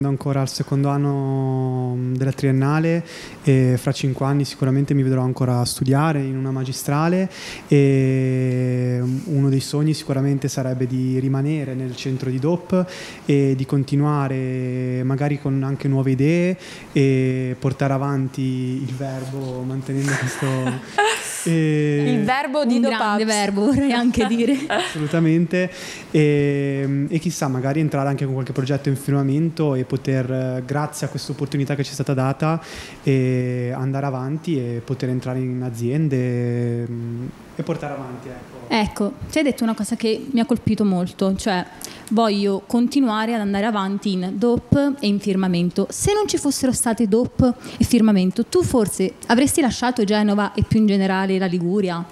Ancora al secondo anno della triennale e fra 5 anni sicuramente mi vedrò ancora studiare in una magistrale, e uno dei sogni sicuramente sarebbe di rimanere nel centro di DOP e di continuare magari con anche nuove idee e portare avanti il verbo mantenendo questo... il verbo di un DOPAPS. grande verbo, vorrei anche dire. Assolutamente, e chissà, magari entrare anche con qualche progetto in firmamento e poter, grazie a questa opportunità che ci è stata data, andare avanti e poter entrare in aziende e portare avanti. Ecco, ti hai detto una cosa che mi ha colpito molto, cioè voglio continuare ad andare avanti in DOP e in firmamento. Se non ci fossero stati DOP e firmamento, tu forse avresti lasciato Genova e più in generale la Liguria?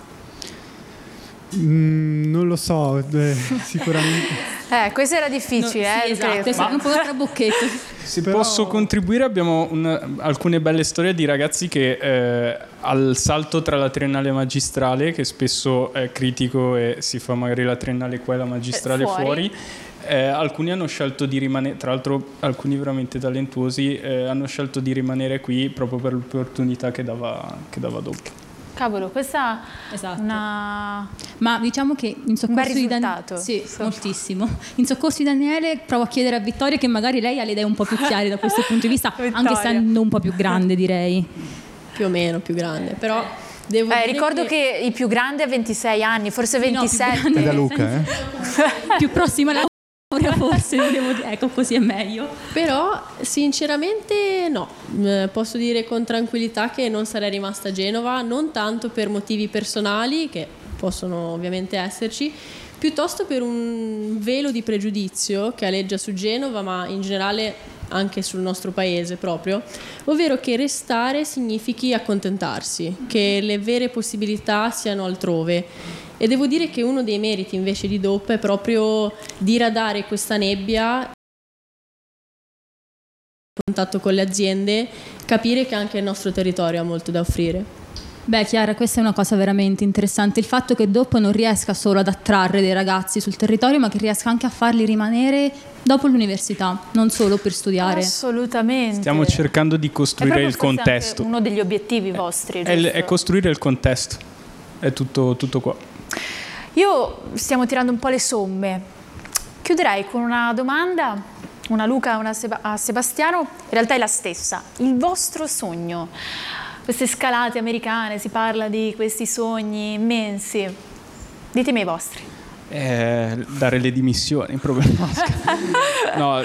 Non lo so, sicuramente. Questo era difficile, sì, esatto, questo è un po' trabocchetto. Se posso contribuire, abbiamo alcune belle storie di ragazzi che al salto tra la triennale e magistrale, che spesso è critico e si fa magari la triennale qua e la magistrale fuori, alcuni hanno scelto di rimanere, tra l'altro alcuni veramente talentuosi, hanno scelto di rimanere qui proprio per l'opportunità che dava DOP. Cavolo, questa esatto. Ma diciamo che in soccorso di Daniele, sì, moltissimo. In soccorso di Daniele provo a chiedere a Vittoria, che magari lei ha le idee un po' più chiare da questo punto di vista, anche essendo un po' più grande, direi. Più o meno più grande, però devo dire ricordo che il più grande ha 26 anni, forse 27. È da Luca, più prossima alla forse volevo dire, ecco, così è meglio. Però sinceramente no, posso dire con tranquillità che non sarei rimasta a Genova, non tanto per motivi personali, che possono ovviamente esserci, piuttosto per un velo di pregiudizio che aleggia su Genova, ma in generale anche sul nostro paese proprio, ovvero che restare significhi accontentarsi, che le vere possibilità siano altrove. E devo dire che uno dei meriti invece di DOP è proprio diradare questa nebbia, in contatto con le aziende, capire che anche il nostro territorio ha molto da offrire. Beh, Chiara, questa è una cosa veramente interessante, il fatto che DOP non riesca solo ad attrarre dei ragazzi sul territorio, ma che riesca anche a farli rimanere dopo l'università, non solo per studiare. Assolutamente. Stiamo cercando di costruire il contesto. Uno degli obiettivi vostri, è costruire il contesto, è tutto qua. Stiamo tirando un po' le somme. Chiuderei con una domanda, una a Luca e una a Sebastiano, in realtà è la stessa. Il vostro sogno, queste scalate americane, si parla di questi sogni immensi, ditemi i vostri. Dare le dimissioni problematica. No.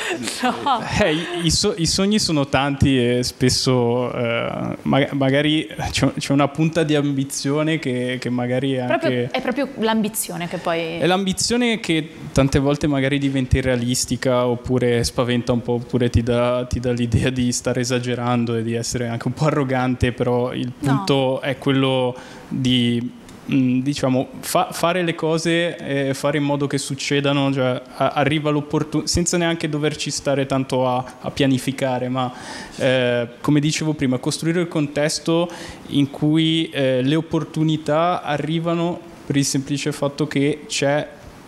I sogni sono tanti e spesso magari c'è una punta di ambizione che magari è anche... È proprio l'ambizione che poi... È l'ambizione che tante volte magari diventa irrealistica, oppure spaventa un po', oppure ti dà l'idea di stare esagerando e di essere anche un po' arrogante, però il punto è quello di... diciamo fare le cose, fare in modo che succedano, cioè arriva l'opportunità senza neanche doverci stare tanto a pianificare, ma come dicevo prima, costruire il contesto in cui le opportunità arrivano per il semplice fatto che c'è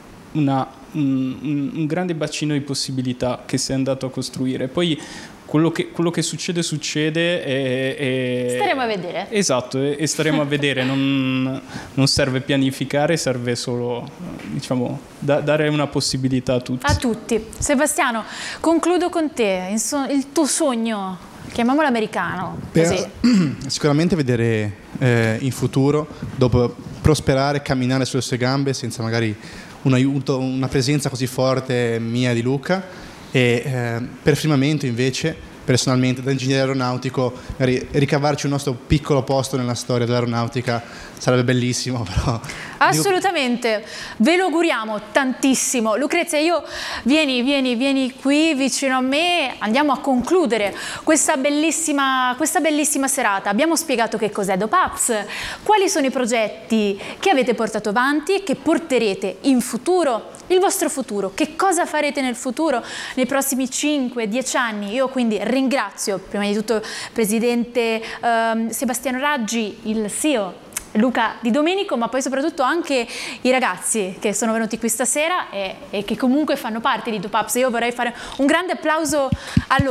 un grande bacino di possibilità che si è andato a costruire. Poi quello che succede e staremo a vedere. Esatto, e staremo a vedere. Non serve pianificare, serve solo, diciamo, dare una possibilità a tutti. Sebastiano, concludo con te. Il tuo sogno, chiamiamolo americano, così. Sicuramente vedere in futuro, dopo prosperare, camminare sulle sue gambe senza magari un aiuto, una presenza così forte mia di Luca. E per firmamento invece, personalmente da ingegnere aeronautico, magari ricavarci un nostro piccolo posto nella storia dell'aeronautica sarebbe bellissimo, però... Assolutamente, ve lo auguriamo tantissimo. Lucrezia, vieni qui vicino a me, andiamo a concludere questa bellissima serata. Abbiamo spiegato che cos'è DOPAPS, quali sono i progetti che avete portato avanti e che porterete in futuro, il vostro futuro, che cosa farete nel futuro, nei prossimi 5-10 anni. Io quindi ringrazio prima di tutto il presidente Sebastiano Raggi, il CEO Luca Di Domenico, ma poi soprattutto anche i ragazzi che sono venuti qui stasera e che comunque fanno parte di DOPAPS. Io vorrei fare un grande applauso a loro.